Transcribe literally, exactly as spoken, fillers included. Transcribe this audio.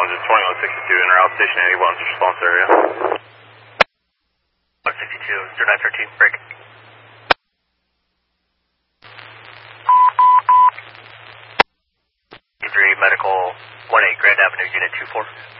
Challenger twenty-one sixty-two in route station eighty-one's response area. one sixty-two, zero nine thirteen, break. Injury medical one eight Grand Avenue, unit two four.